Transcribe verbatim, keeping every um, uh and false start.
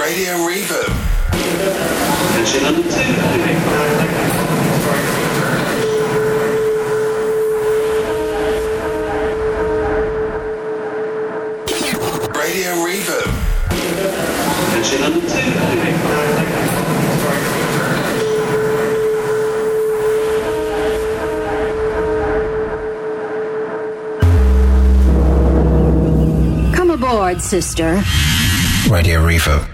Radio Reverb. Mission number two. Radio Reverb. Mission number two. Come aboard, sister. Radio Reverb.